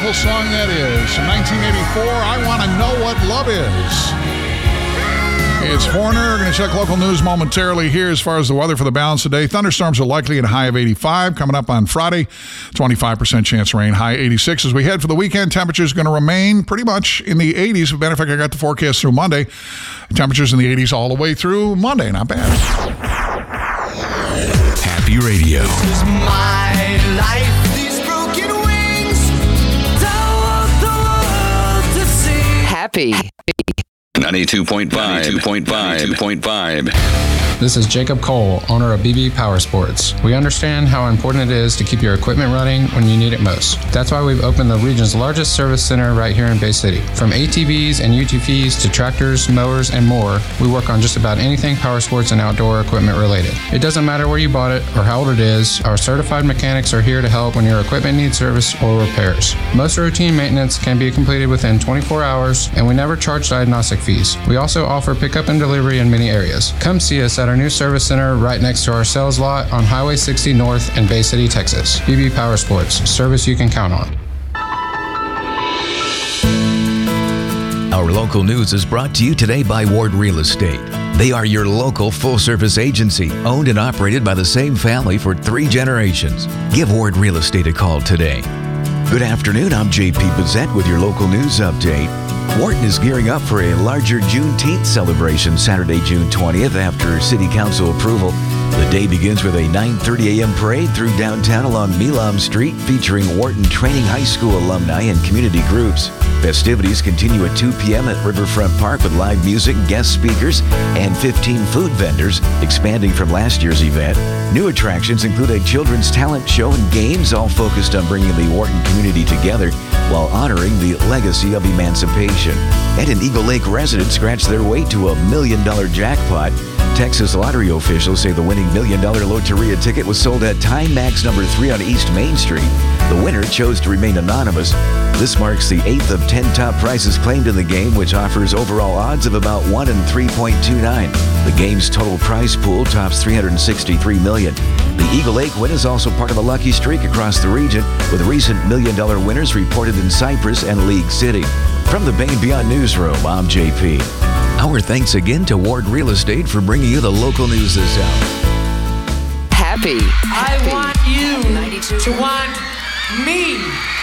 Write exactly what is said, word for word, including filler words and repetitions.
wonderful song that is. From nineteen eighty-four, I Want to Know What Love Is. It's Foreigner. We're going to check local news momentarily here as far as the weather for the balance of the day. Thunderstorms are likely at a high of eighty-five. Coming up on Friday, twenty-five percent chance of rain, high eighty-six. As we head for the weekend, temperatures going to remain pretty much in the eighties. As a matter of fact, I got the forecast through Monday. Temperatures in the eighties all the way through Monday. Not bad. Happy Radio. This is my life. These broken wings. Don't want the world to see. Happy. ninety-two point five. ninety-two point five. ninety-two point five. This is Jacob Cole, owner of B B Power Sports. We understand how important it is to keep your equipment running when you need it most. That's why we've opened the region's largest service center right here in Bay City. From A T Vs and U T Vs to tractors, mowers, and more, we work on just about anything power sports and outdoor equipment related. It doesn't matter where you bought it or how old it is, our certified mechanics are here to help when your equipment needs service or repairs. Most routine maintenance can be completed within twenty-four hours, and we never charge diagnostic fees. We also offer pickup and delivery in many areas. Come see us at our new service center right next to our sales lot on Highway sixty North in Bay City, Texas. B B Power Sports, service you can count on. Our local news is brought to you today by Ward Real Estate. They are your local full-service agency, owned and operated by the same family for three generations. Give Ward Real Estate a call today. Good afternoon, I'm J P Bazette with your local news update. Wharton is gearing up for a larger Juneteenth celebration Saturday, June twentieth, after City Council approval. The day begins with a nine thirty a.m. parade through downtown along Milam Street, featuring Wharton Training High School alumni and community groups. Festivities continue at two p.m. at Riverfront Park with live music, guest speakers, and fifteen food vendors, expanding from last year's event. New attractions include a children's talent show and games, all focused on bringing the Wharton community together while honoring the legacy of emancipation. And an Eagle Lake resident scratched their way to a million dollar jackpot. Texas lottery officials say the winning million dollar Loteria ticket was sold at Time Max number three on East Main Street. The winner chose to remain anonymous. This marks the eighth of ten top prizes claimed in the game, which offers overall odds of about one in three point two nine. The game's total prize pool tops three hundred sixty-three million dollars. The Eagle Lake win is also part of a lucky streak across the region, with recent million dollar winners reported in Cypress and League City. From the Bay and Beyond Newsroom, I'm J P. Our thanks again to Ward Real Estate for bringing you the local news this hour. Happy. I want you to want me.